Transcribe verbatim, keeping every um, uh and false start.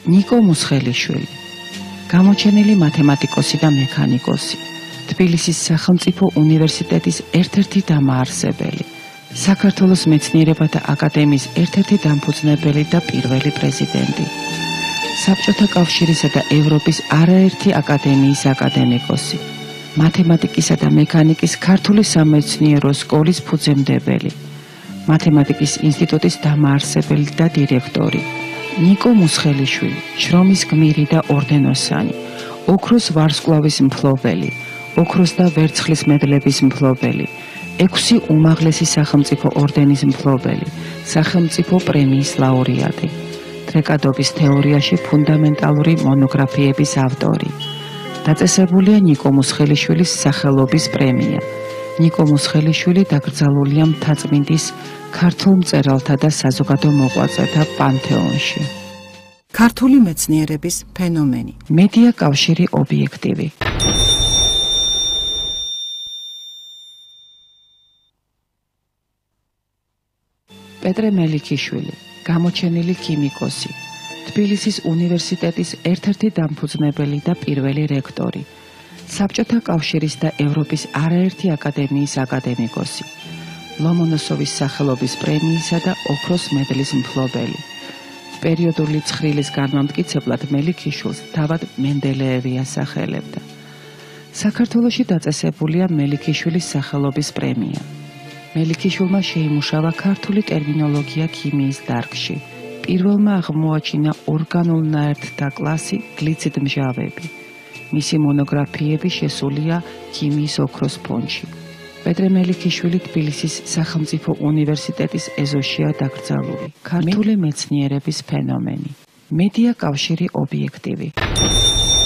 ნიკო მუსხელიშვილი, გამოჩენილი მათემატიკოსი და მექანიკოსი, თბილისის სახელმწიფო უნივერსიტეტის ერთ-ერთი დამაარსებელი, საქართველოს მეცნიერებათა აკადემიის ერთ-ერთი დამფუძნებელი და პირველი პრეზიდენტი, საბჭოთა კავშირისა და ევროპის არაერთი აკადემიის აკადემიკოსი, მათემატიკისა და მექანიკის ქართული სამეცნიერო სკოლის ფუძემდებელი, მათემატიკის ინსტიტუტის დამაარსებელი და დირექტორი, ნიკო მუსხელიშვილი, შრომის გმირი და ორდენოსანი, ოქროს ვარსკვლავის მფლობელი, ოქროს და ვერცხლის მედლების მფლობელი, ექვსი უმაღლესი სახელმწიფო ორდენის მფლობელი, სახელმწიფო პრემიის ლაურეატი, დრეკადობის თეორიაში ფუნდამენტალური მონოგრაფიების ავტორი. დაწესებულია ნიკო მუსხელიშვილის სახელობის პრემია. ნიკო მუსხელიშვილი დაკრძალულია მთაწმინდის ქართულ მწერალთა და საზოგადო მოღვაწეთა პანთეონში. ქართული მეცნიერების ფენომენი. მედია კავშირი ობიექტივი. პეტრე მელიქიშვილი, გამოჩენილი ქიმიკოსი, თბილისის უნივერსიტეტის ერთ-ერთი დამფუძნებელი და პირველი რექტორი, საბჭოთა კავშირის და ევროპის არაერთი აკადემიის აკადემიკოსი, ლომონოსოვის სახელობის პრემიისა და ოქროს მედლის მფლობელი. პერიოდული ცხრილის განმამტკიცებლად მელიქიშვილს თავად მენდელეევი ასახელებდა. საქართველოში დაწესებულია მელიქიშვილის სახელობის პრემია. მელიქიშვილმა შეიმუშავა ქართული ტერმინოლოგია ქიმიის დარგში. პირველმა აღმოაჩინა ორგანულ ნაერთთა კლასი გლიციდმჟავები. მისი მონოგრაფიები შესულია ქიმიის ოქროს ფონდში. პეტრე მელიქიშვილი თბილისის სახელმწიფო უნივერსიტეტის ეზოშია დაკრძალული. ქართული მეცნიერების ფენომენი. მედია კავშირი ობიექტივი.